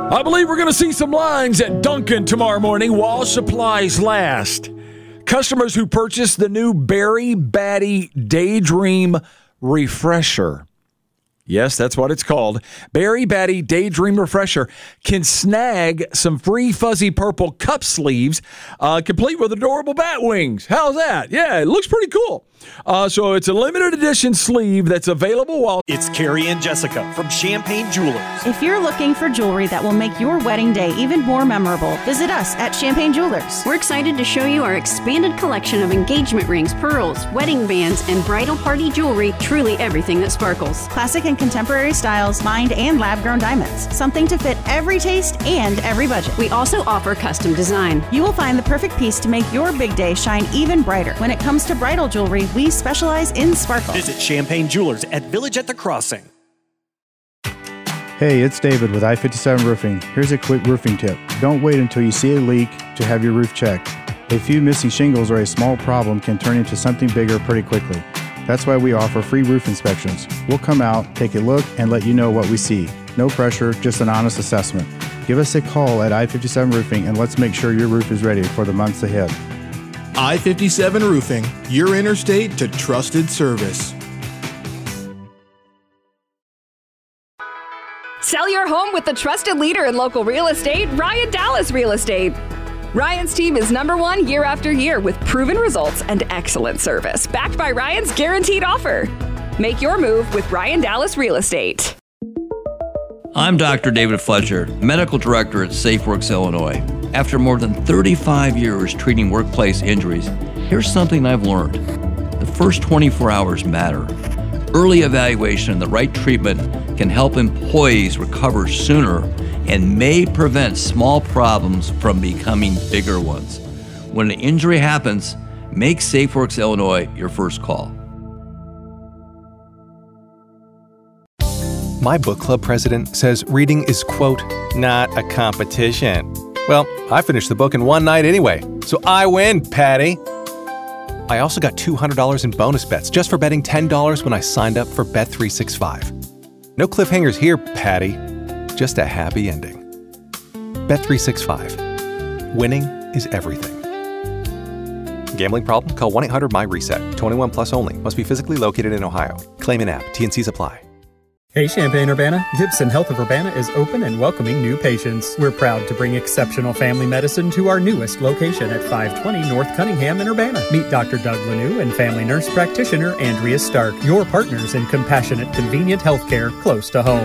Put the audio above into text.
I believe we're going to see some lines at Dunkin' tomorrow morning while supplies last. Customers who purchase the new Berry Batty Daydream Refresher. Yes, that's what it's called. Berry Batty Daydream Refresher can snag some free fuzzy purple cup sleeves, complete with adorable bat wings. How's that? Yeah, it looks pretty cool. So it's a limited edition sleeve that's available while... It's Carrie and Jessica from Champagne Jewelers. If you're looking for jewelry that will make your wedding day even more memorable, visit us at Champagne Jewelers. We're excited to show you our expanded collection of engagement rings, pearls, wedding bands, and bridal party jewelry. Truly everything that sparkles. Classic and contemporary styles, mined and lab-grown diamonds. Something to fit every taste and every budget. We also offer custom design. You will find the perfect piece to make your big day shine even brighter. When it comes to bridal jewelry, we specialize in sparkle. Visit Champagne Jewelers at Village at the Crossing. Hey, it's David with I-57 Roofing. Here's a quick roofing tip. Don't wait until you see a leak to have your roof checked. A few missing shingles or a small problem can turn into something bigger pretty quickly. That's why we offer free roof inspections. We'll come out, take a look, and let you know what we see. No pressure, just an honest assessment. Give us a call at I-57 Roofing and let's make sure your roof is ready for the months ahead. I-57 Roofing, your interstate to trusted service. Sell your home with the trusted leader in local real estate, Ryan Dallas Real Estate. Ryan's team is #1 year after year with proven results and excellent service, backed by Ryan's guaranteed offer. Make your move with Ryan Dallas Real Estate. I'm Dr. David Fletcher, Medical Director at SafeWorks Illinois. After more than 35 years treating workplace injuries, here's something I've learned. The first 24 hours matter. Early evaluation and the right treatment can help employees recover sooner and may prevent small problems from becoming bigger ones. When an injury happens, make SafeWorks Illinois your first call. My book club president says reading is, quote, not a competition. Well, I finished the book in one night anyway, so I win, Patty. I also got $200 in bonus bets just for betting $10 when I signed up for Bet365. No cliffhangers here, Patty. Just a happy ending. Bet365. Winning is everything. Gambling problem? Call 1-800-MY-RESET. 21 plus only. Must be physically located in Ohio. Claim in app. T&Cs apply. Hey Champaign-Urbana, Gibson Health of Urbana is open and welcoming new patients. We're proud to bring exceptional family medicine to our newest location at 520 North Cunningham in Urbana. Meet Dr. Doug Lanou and family nurse practitioner Andrea Stark, your partners in compassionate, convenient healthcare close to home.